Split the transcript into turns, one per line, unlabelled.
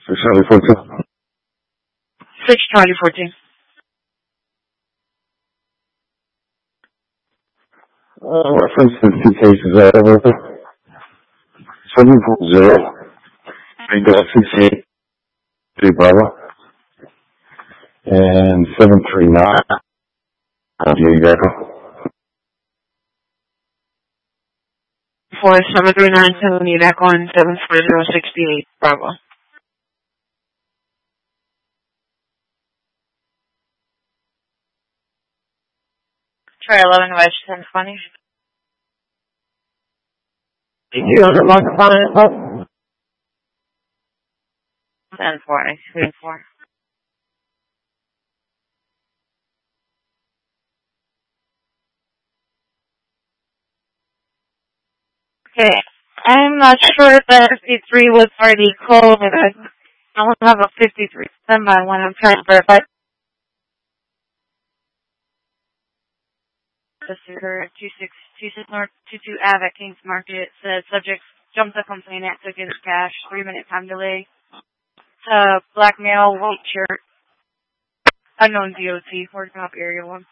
Charlie 14.
6 Charlie 14.
Reference to 2 cases over 740 368 Bravo and 739 Echo.
For 739 Echo and 74068 Bravo.
Try 11 West 1020.
You don't like to find it?
1040. 3-4. Okay. I'm not sure if the 53 was already called, but I don't have a 53 standby when I'm trying to verify. This is her 2626 North 22 Ave at Kings Market. Says subject jumped the complainant, took his cash, 3-minute time delay. Black male, white shirt, unknown DOT, Horton Top Area 1.